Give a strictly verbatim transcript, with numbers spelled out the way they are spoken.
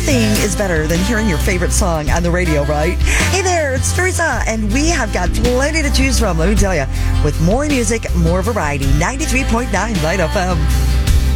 nothing is better than hearing your favorite song on the radio, right? Hey there, it's Teresa, and we have got plenty to choose from, let me tell you, with more music, more variety. ninety-three point nine Light F M.